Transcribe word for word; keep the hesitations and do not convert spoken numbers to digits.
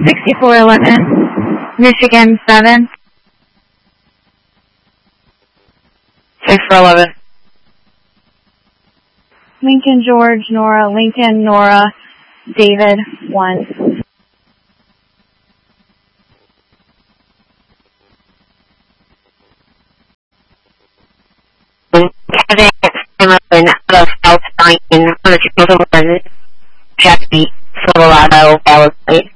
sixty-four eleven. Michigan seven. sixty-four eleven. Lincoln George Nora. Lincoln Nora. David one. Kevin Simerman out of South Nine, one of Jackie, Silverado, Dallas, please.